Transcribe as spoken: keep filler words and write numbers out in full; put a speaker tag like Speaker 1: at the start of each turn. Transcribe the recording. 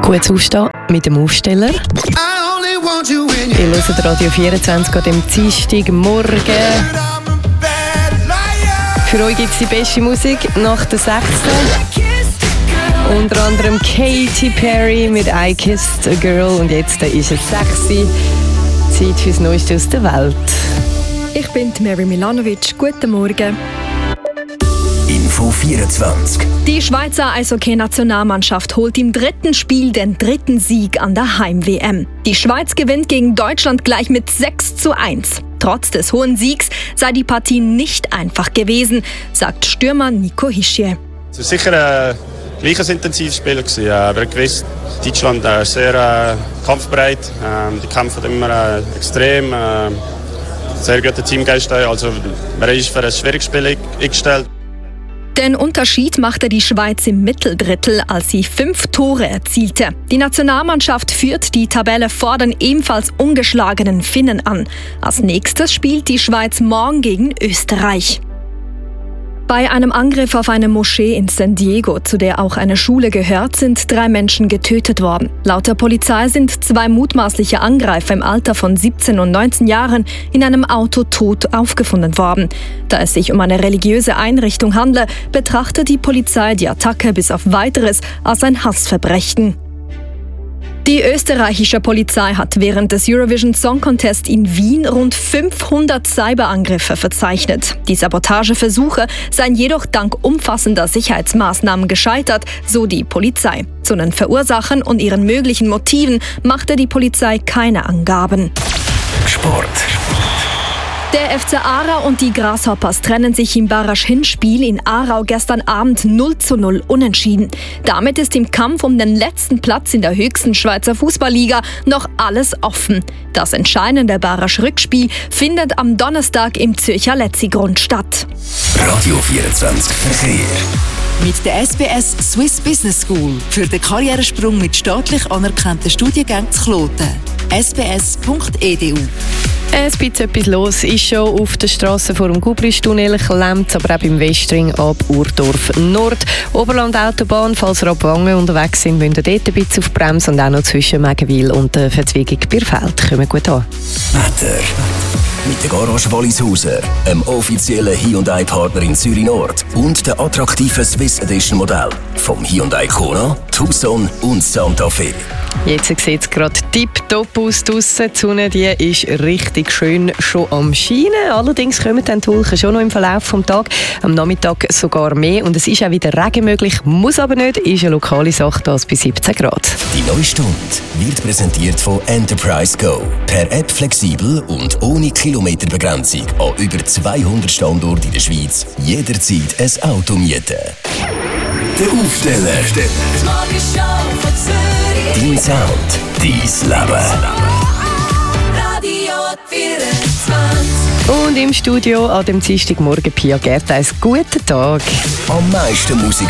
Speaker 1: Gutes Aufstehen mit dem Aufsteller. Ihr hört Radio vierundzwanzig an dem Dienstagmorgen. Für euch gibt es die beste Musik nach der sechsten. Unter anderem Katy Perry mit I Kissed a Girl. Und jetzt ist es sechs. Zeit fürs Neueste aus der Welt.
Speaker 2: Ich bin Mary Milanovic. Guten Morgen.
Speaker 3: Info vierundzwanzig.
Speaker 2: Die Schweizer Eishockey-Nationalmannschaft holt im dritten Spiel den dritten Sieg an der Heim-W M. Die Schweiz gewinnt gegen Deutschland gleich mit sechs zu eins. Trotz des hohen Siegs sei die Partie nicht einfach gewesen, sagt Stürmer Nico Hischier.
Speaker 4: Es war sicher ein gleiches intensives Spiel. Wir haben gewusst, Deutschland ist sehr äh, kampfbereit. Ähm, die kämpfen immer äh, extrem. Äh, sehr guter Teamgeist. Also, man ist für ein schwieriges Spiel eingestellt.
Speaker 2: Den Unterschied machte die Schweiz im Mitteldrittel, als sie fünf Tore erzielte. Die Nationalmannschaft führt die Tabelle vor den ebenfalls ungeschlagenen Finnen an. Als nächstes spielt die Schweiz morgen gegen Österreich. Bei einem Angriff auf eine Moschee in San Diego, zu der auch eine Schule gehört, sind drei Menschen getötet worden. Laut der Polizei sind zwei mutmaßliche Angreifer im Alter von siebzehn und neunzehn Jahren in einem Auto tot aufgefunden worden. Da es sich um eine religiöse Einrichtung handle, betrachtet die Polizei die Attacke bis auf Weiteres als ein Hassverbrechen. Die österreichische Polizei hat während des Eurovision Song Contest in Wien rund fünfhundert Cyberangriffe verzeichnet. Die Sabotageversuche seien jedoch dank umfassender Sicherheitsmaßnahmen gescheitert, so die Polizei. Zu den Verursachern und ihren möglichen Motiven machte die Polizei keine Angaben.
Speaker 3: Sport.
Speaker 2: Der F C Aarau und die Grasshoppers trennen sich im Barrage-Hinspiel in Aarau gestern Abend null zu null unentschieden. Damit ist im Kampf um den letzten Platz in der höchsten Schweizer Fußballliga noch alles offen. Das entscheidende Barrage-Rückspiel findet am Donnerstag im Zürcher Letzigrund statt.
Speaker 3: Radio vierundzwanzig Verkehr.
Speaker 5: Mit der S B S Swiss Business School für den Karrieresprung mit staatlich anerkannten Studiengängen zu Kloten. s b s punkt e d u.
Speaker 1: Es gibt etwas los, ist schon auf der Straße vor dem Gubristunnel, klemmt aber auch beim Westring ab Urdorf Nord. Oberland-Autobahn, falls ihr ab Wangen unterwegs sind, müsst ihr dort ein bisschen auf die Bremse und auch noch zwischen Megenwil und der Verzweigung Bierfeld. Kommt gut an.
Speaker 3: Wetter. Mit der Garage Wallishauser, einem offiziellen Hyundai-Partner in Zürich Nord und der attraktiven Swiss Edition Modell vom Hyundai Kona, Tucson und Santa Fe.
Speaker 1: Jetzt sieht es gerade tipptopp aus draussen. Die Sonne die ist richtig schön schon am Scheinen. Allerdings kommen dann die Wolken schon noch im Verlauf des Tages. Am Nachmittag sogar mehr. Und es ist auch wieder Regen möglich, muss aber nicht. Ist eine lokale Sache, das bei siebzehn Grad.
Speaker 3: Die neue Stunde wird präsentiert von Enterprise Go. Per App flexibel und ohne Kilometerbegrenzung an über zweihundert Standorten in der Schweiz. Jederzeit ein Auto mieten. Der Aufsteller. Dein Sound, dein Leben.
Speaker 6: Radio vierundzwanzig.
Speaker 1: Und im Studio an dem Dienstagmorgen Pia Gertheis. Guten Tag.
Speaker 3: Am meisten Musik